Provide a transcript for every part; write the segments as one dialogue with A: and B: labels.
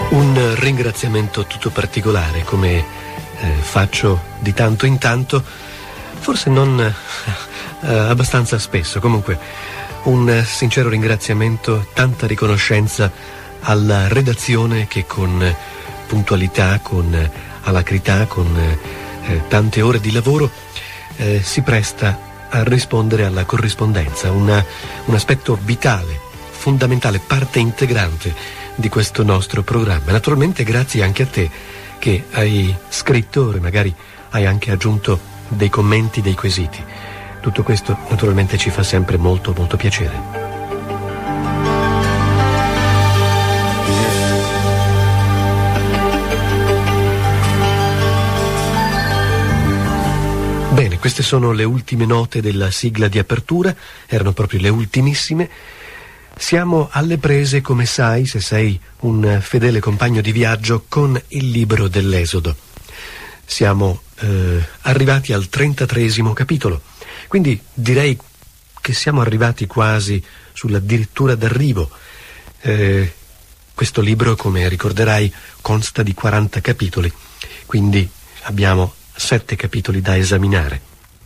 A: Un ringraziamento tutto particolare, come faccio di tanto in tanto, forse non abbastanza spesso. Comunque un sincero ringraziamento, tanta riconoscenza alla redazione che con puntualità, con alacrità, con tante ore di lavoro si presta a rispondere alla corrispondenza, un aspetto vitale, fondamentale, parte integrante di questo nostro programma. Naturalmente grazie anche a te che hai scritto e magari hai anche aggiunto dei commenti, dei quesiti. Tutto questo naturalmente ci fa sempre molto molto piacere. Bene, queste sono le ultime note della sigla di apertura, erano proprio le ultimissime. Siamo alle prese, come sai, se sei un fedele compagno di viaggio, con il libro dell'Esodo. Siamo arrivati al 33° capitolo, quindi direi che siamo arrivati quasi sull'addirittura d'arrivo. Questo libro, come ricorderai, consta di 40 capitoli, quindi abbiamo 7 capitoli da esaminare.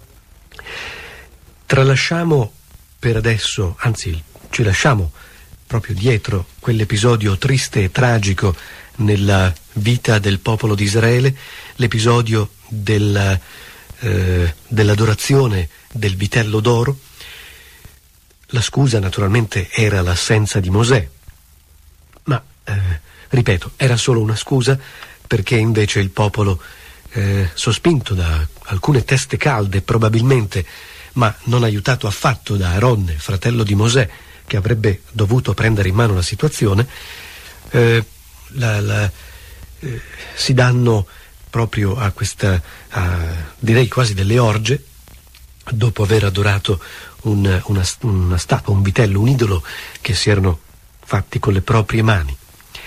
A: Tralasciamo per adesso, anzi ci lasciamo proprio dietro quell'episodio triste e tragico nella vita del popolo di Israele, l'episodio dell'adorazione del vitello d'oro. La scusa naturalmente era l'assenza di Mosè, ma ripeto, era solo una scusa, perché invece il popolo, sospinto da alcune teste calde probabilmente, ma non aiutato affatto da Aronne, fratello di Mosè, che avrebbe dovuto prendere in mano la situazione, si danno proprio a questa, direi quasi delle orge, dopo aver adorato una statua, un vitello, un idolo che si erano fatti con le proprie mani.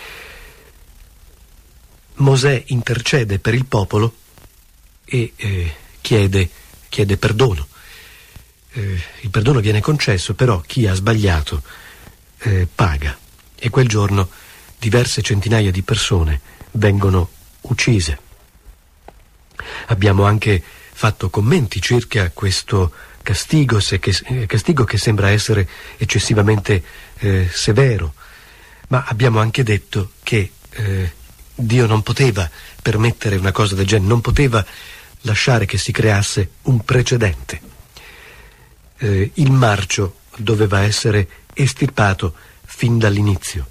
A: Mosè intercede per il popolo e chiede perdono. Il perdono viene concesso, però chi ha sbagliato paga, e quel giorno diverse centinaia di persone vengono uccise. Abbiamo anche fatto commenti circa questo castigo che sembra essere eccessivamente severo, ma abbiamo anche detto che Dio non poteva permettere una cosa del genere, non poteva lasciare che si creasse un precedente. Il marcio doveva essere estirpato fin dall'inizio.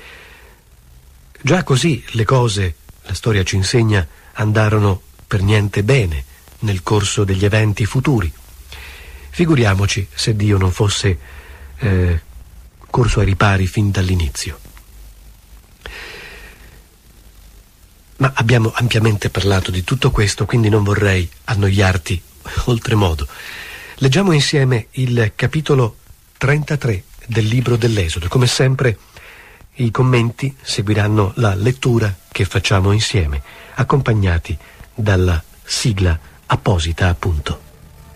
A: Già così le cose, la storia ci insegna, andarono per niente bene nel corso degli eventi futuri. Figuriamoci se Dio non fosse corso ai ripari fin dall'inizio. Ma abbiamo ampiamente parlato di tutto questo, quindi non vorrei annoiarti oltremodo. Leggiamo insieme il capitolo 33 del libro dell'Esodo. Come sempre i commenti seguiranno la lettura che facciamo insieme, accompagnati dalla sigla apposita, appunto.